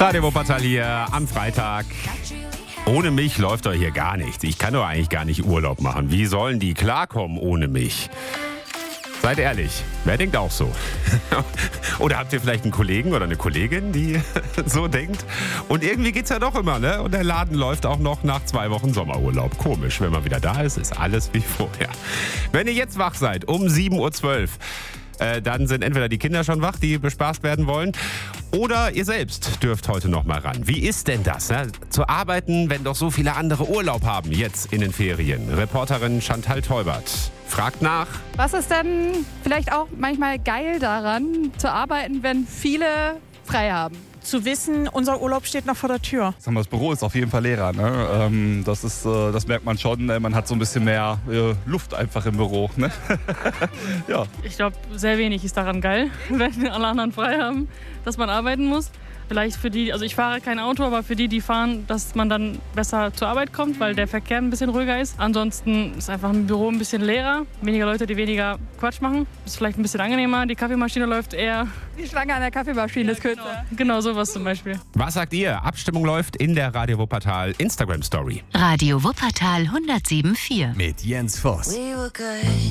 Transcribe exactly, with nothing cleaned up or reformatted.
Radio Wuppertal hier am Freitag. Ohne mich läuft doch hier gar nichts. Ich kann doch eigentlich gar nicht Urlaub machen. Wie sollen die klarkommen ohne mich? Seid ehrlich, wer denkt auch so? Oder habt ihr vielleicht einen Kollegen oder eine Kollegin, die so denkt? Und irgendwie geht's ja doch immer, ne? Und der Laden läuft auch noch nach zwei Wochen Sommerurlaub. Komisch, wenn man wieder da ist, ist alles wie vorher. Wenn ihr jetzt wach seid, um sieben Uhr zwölf, äh, dann sind entweder die Kinder schon wach, die bespaßt werden wollen, oder ihr selbst dürft heute noch mal ran. Wie ist denn das, ne? Zu arbeiten, wenn doch so viele andere Urlaub haben, jetzt in den Ferien? Reporterin Chantal Teubert fragt nach. Was ist denn vielleicht auch manchmal geil daran, zu arbeiten, wenn viele frei haben? Zu wissen, unser Urlaub steht noch vor der Tür. Sagen wir, das Büro ist auf jeden Fall leerer. Ne? Ähm, das, ist, äh, das merkt man schon. Ne? Man hat so ein bisschen mehr äh, Luft einfach im Büro. Ne? Ja. Ich glaube, sehr wenig ist daran geil, wenn alle anderen frei haben, dass man arbeiten muss. Vielleicht für die, also ich fahre kein Auto, aber für die, die fahren, dass man dann besser zur Arbeit kommt, weil der Verkehr ein bisschen ruhiger ist. Ansonsten ist einfach ein Büro ein bisschen leerer. Weniger Leute, die weniger Quatsch machen. Ist vielleicht ein bisschen angenehmer. Die Kaffeemaschine läuft eher. Die Schlange an der Kaffeemaschine Ja, ist kürzer. Genau, genau sowas zum Beispiel. Was sagt ihr? Abstimmung läuft in der Radio Wuppertal Instagram Story. Radio Wuppertal hundertsieben Komma vier. Mit Jens Voss. We were good.